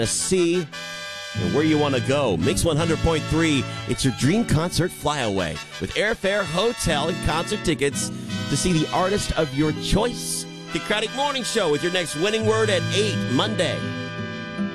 to see and where you want to go. Mix 100.3, it's your dream concert flyaway with airfare, hotel, and concert tickets to see the artist of your choice. The Craddock Morning Show with your next winning word at 8 Monday.